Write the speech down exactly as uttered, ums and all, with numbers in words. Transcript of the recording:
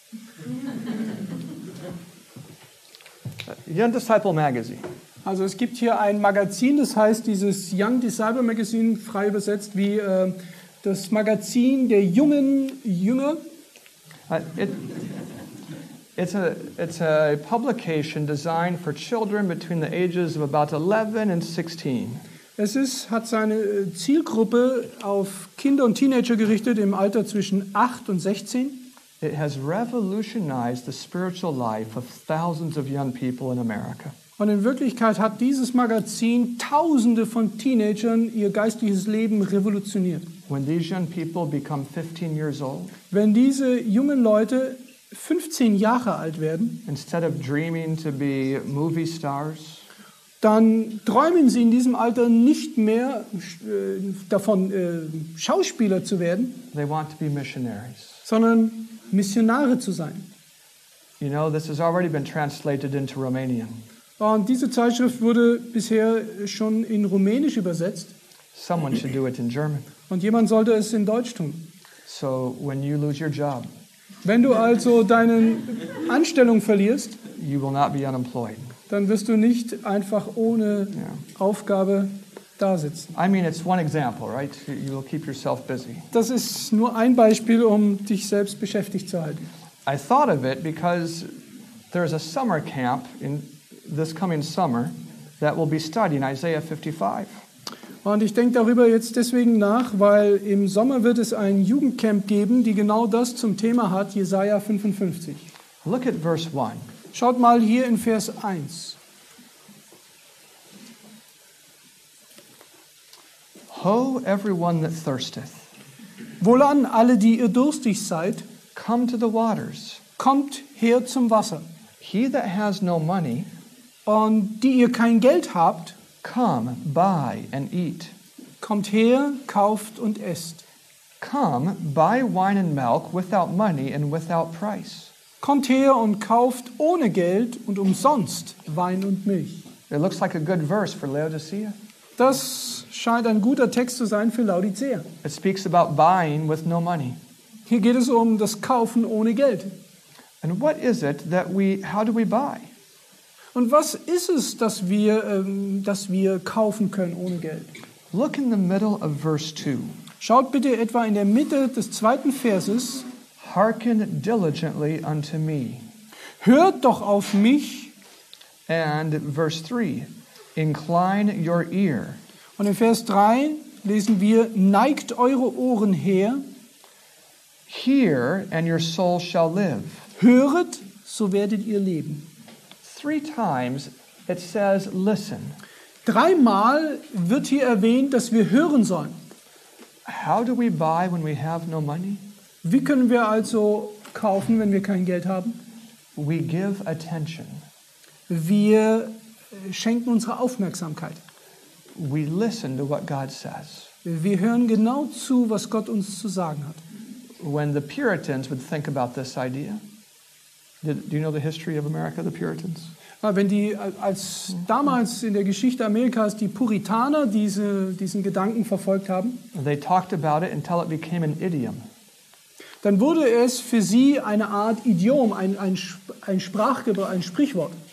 Young Disciple Magazine. Also es gibt hier ein Magazin, das heißt dieses Young Disciple Magazine, frei übersetzt wie äh, das Magazin der jungen Jünger. Uh, it, it's, a, it's a publication designed for children between the ages of about eleven and sixteen. Es ist, hat seine Zielgruppe auf Kinder und Teenager gerichtet im Alter zwischen acht und sechzehn. It has revolutionized the spiritual life of thousands of young people in America. Und in Wirklichkeit hat dieses Magazin Tausende von Teenagern ihr geistliches Leben revolutioniert. When these young people become fifteen years old, Wenn diese jungen Leute fünfzehn Jahre alt werden, instead of dreaming to be movie stars, dann träumen sie in diesem Alter nicht mehr äh, davon, äh, Schauspieler zu werden, they want to be missionaries. sondern Missionare zu sein. You know, this has already been translated into Romanian. Und diese Zeitschrift wurde bisher schon in Rumänisch übersetzt Someone should do it in German. und jemand sollte es in Deutsch tun. So when you lose your job, Wenn du also deine Anstellung verlierst, you will not be unemployed. dann wirst du nicht einfach ohne Yeah. Aufgabe da sitzen. I mean, it's one example, right? You you will keep yourself busy. Das ist nur ein Beispiel, um dich selbst beschäftigt zu halten. I thought of it because there's a summer camp in this coming summer that will be studying Isaiah fifty-five. Und ich denke darüber jetzt deswegen nach, weil im Sommer wird es ein Jugendcamp geben, die genau das zum Thema hat, Jesaja fünfundfünfzig. Look at verse one. Schaut mal hier in Vers eins. Ho, everyone that thirsteth, Wohlan alle, die ihr durstig seid, come to the waters. kommt her zum Wasser. He that has no money, Und die ihr kein Geld habt, come, buy and eat. kommt her, kauft und esst. Come, buy wine and milk without money and without price. Kommt her und kauft ohne Geld und umsonst Wein und Milch. It looks like a good verse for Laodicea. Das scheint ein guter Text zu sein für Laodicea. It speaks about buying with no money. Hier geht es um das Kaufen ohne Geld. And what is it that we, how do we buy? Und was ist es, dass wir, ähm, dass wir kaufen können ohne Geld? Look in the middle of verse two. Schaut bitte etwa in der Mitte des zweiten Verses. Hearken diligently unto me. Hört doch auf mich. And verse three. Incline your ear. Und in Vers drei lesen wir, neigt eure Ohren her, Hear, and your soul shall live. höret, so werdet ihr leben. Three times it says, listen. Dreimal wird hier erwähnt, dass wir hören sollen. How do we buy when we have no money? Wie können wir also kaufen, wenn wir kein Geld haben? We give attention. Wir schenken unsere Aufmerksamkeit. We listen to what God says. Wir hören genau zu, was Gott uns zu sagen hat. When the Puritans would think about this idea, did, do you know the history of America, the Puritans? Wenn die, als damals in der Geschichte Amerikas die Puritaner diese, diesen Gedanken verfolgt haben, They talked about it until it became an idiom. dann wurde es für sie eine Art Idiom, ein, ein, ein Sprachgebrauch, ein Sprichwort.